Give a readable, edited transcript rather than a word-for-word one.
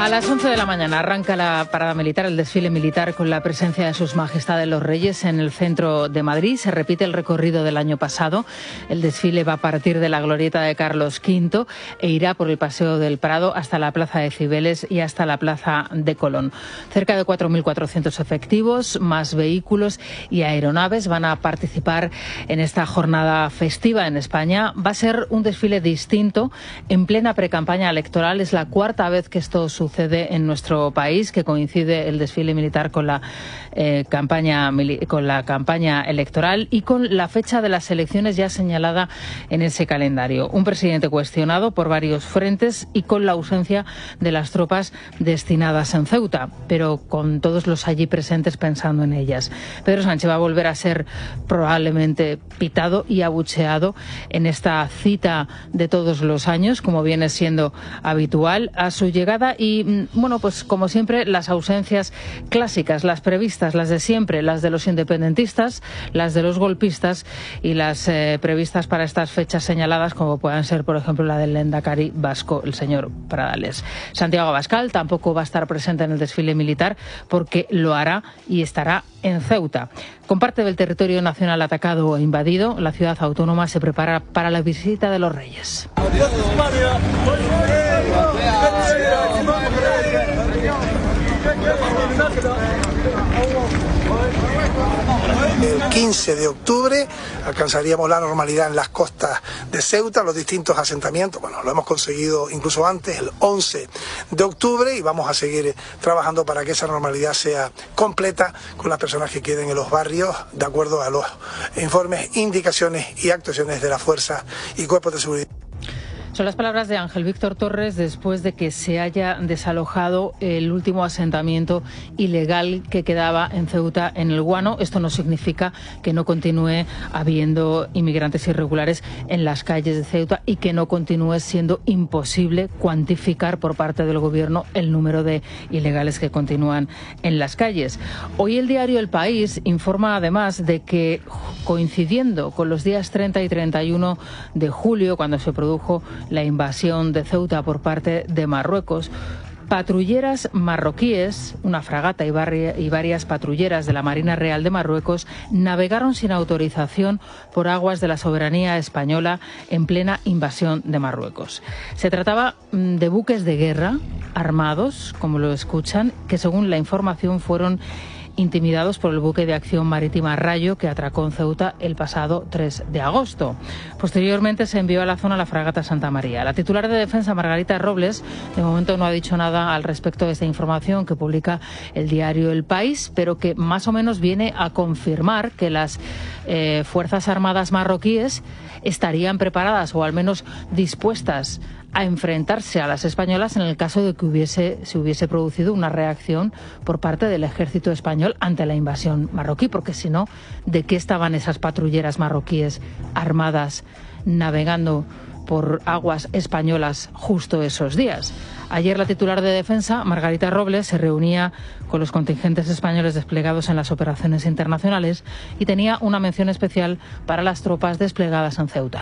A las 11 de la mañana arranca la parada militar, el desfile militar con la presencia de sus majestades los reyes en el centro de Madrid. Se repite el recorrido del año pasado. El desfile va a partir de la glorieta de Carlos V e irá por el Paseo del Prado hasta la Plaza de Cibeles y hasta la Plaza de Colón. Cerca de 4.400 efectivos, más vehículos y aeronaves van a participar en esta jornada festiva en España. Va a ser un desfile distinto en plena precampaña electoral. Es la cuarta vez que esto sucede en nuestro país, que coincide el desfile militar con la campaña electoral y con la fecha de las elecciones ya señalada en ese calendario. Un presidente cuestionado por varios frentes y con la ausencia de las tropas destinadas en Ceuta, pero con todos los allí presentes pensando en ellas. Pedro Sánchez va a volver a ser probablemente pitado y abucheado en esta cita de todos los años, como viene siendo habitual a su llegada. Y bueno, pues como siempre, las ausencias clásicas, las previstas, las de siempre, las de los independentistas, las de los golpistas y las previstas para estas fechas señaladas, como puedan ser, por ejemplo, la del lehendakari vasco, el señor Pradales. Santiago Abascal tampoco va a estar presente en el desfile militar porque lo hará y estará en Ceuta. Con parte del territorio nacional atacado e invadido, la ciudad autónoma se prepara para la visita de los reyes. 15 de octubre alcanzaríamos la normalidad en las costas de Ceuta, los distintos asentamientos. Bueno, lo hemos conseguido incluso antes, el 11 de octubre, y vamos a seguir trabajando para que esa normalidad sea completa con las personas que queden en los barrios, de acuerdo a los informes, indicaciones y actuaciones de las fuerzas y cuerpos de seguridad. Son las palabras de Ángel Víctor Torres después de que se haya desalojado el último asentamiento ilegal que quedaba en Ceuta, en el Guano. Esto no significa que no continúe habiendo inmigrantes irregulares en las calles de Ceuta y que no continúe siendo imposible cuantificar por parte del Gobierno el número de ilegales que continúan en las calles. Hoy el diario El País informa además de que, coincidiendo con los días 30 y 31 de julio, cuando se produjo la invasión de Ceuta por parte de Marruecos, patrulleras marroquíes, una fragata y varias patrulleras de la Marina Real de Marruecos navegaron sin autorización por aguas de la soberanía española en plena invasión de Marruecos. Se trataba de buques de guerra armados, como lo escuchan, que según la información fueron intimidados por el buque de acción marítima Rayo que atracó en Ceuta el pasado 3 de agosto. Posteriormente se envió a la zona la fragata Santa María. La titular de Defensa, Margarita Robles, de momento no ha dicho nada al respecto de esta información que publica el diario El País, pero que más o menos viene a confirmar que las Fuerzas Armadas marroquíes estarían preparadas o al menos dispuestas a enfrentarse a las españolas en el caso de que se hubiese producido una reacción por parte del ejército español ante la invasión marroquí, porque si no, ¿de qué estaban esas patrulleras marroquíes armadas navegando por aguas españolas justo esos días? Ayer la titular de Defensa, Margarita Robles, se reunía con los contingentes españoles desplegados en las operaciones internacionales y tenía una mención especial para las tropas desplegadas en Ceuta.